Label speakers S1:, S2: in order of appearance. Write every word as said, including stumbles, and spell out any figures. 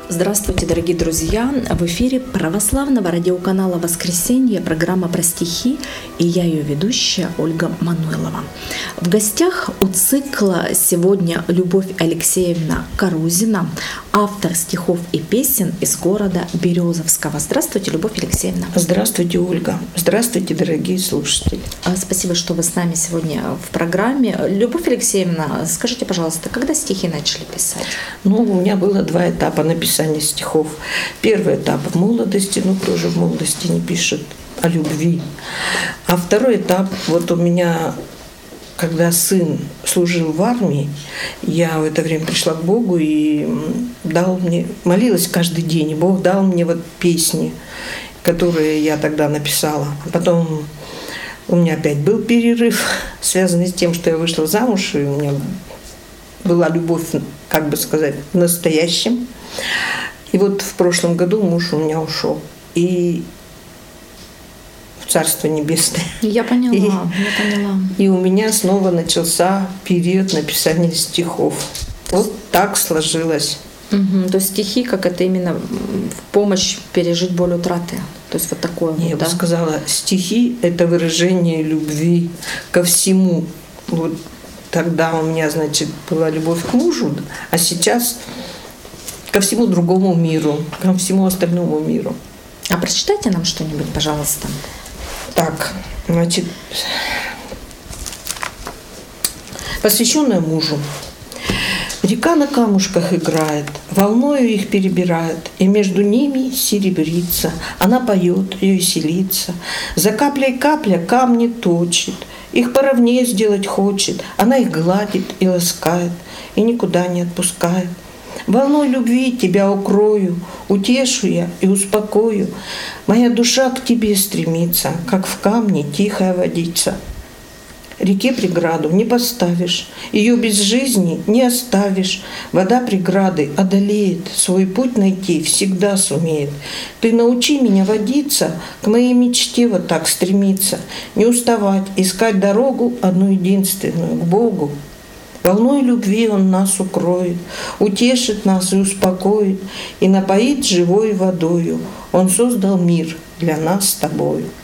S1: Здравствуйте, дорогие друзья! В эфире православного радиоканала «Воскресенье» программа про стихи, и я ее ведущая Ольга Мануйлова. В гостях у цикла сегодня Любовь Алексеевна Карузина, автор стихов и песен из города Березовского. Здравствуйте, Любовь Алексеевна!
S2: Здравствуйте, Ольга! Здравствуйте, дорогие слушатели!
S1: Спасибо, что вы с нами сегодня в программе. Любовь Алексеевна, скажите, пожалуйста, когда стихи начали писать?
S2: Ну, у меня было два этапа написания стихов. Первый этап в молодости, ну, кто же в молодости не пишет о любви. А второй этап, вот у меня, когда сын служил в армии, я в это время пришла к Богу и дал мне, молилась каждый день, и Бог дал мне вот песни, которые я тогда написала. Потом у меня опять был перерыв, связанный с тем, что я вышла замуж, и у меня была любовь, как бы сказать, в настоящем. И вот в прошлом году муж у меня ушел. И в Царство Небесное.
S1: Я поняла,
S2: и,
S1: я поняла.
S2: И у меня снова начался период написания стихов. Вот так сложилось.
S1: Угу. То есть стихи, как это именно в помощь пережить боль утраты. То есть вот такое.
S2: Я
S1: вот,
S2: бы
S1: да?
S2: сказала, стихи – это выражение любви ко всему. Вот тогда у меня, значит, была любовь к мужу, а сейчас ко всему другому миру, ко всему остальному миру.
S1: А прочитайте нам что-нибудь, пожалуйста.
S2: Так, значит, посвященная мужу. Река на камушках играет, волною их перебирает, и между ними серебрится. Она поет и веселится, за каплей капля камни точит, их поровнее сделать хочет, она их гладит и ласкает, и никуда не отпускает. Волной любви тебя укрою, утешу я и успокою. Моя душа к тебе стремится, как в камне тихая водица. Реке преграду не поставишь, ее без жизни не оставишь. Вода преграды одолеет, свой путь найти всегда сумеет. Ты научи меня водиться, к моей мечте вот так стремиться, не уставать, искать дорогу одну единственную, к Богу. Волной любви Он нас укроет, утешит нас и успокоит, и напоит живой водою. Он создал мир для нас с тобою.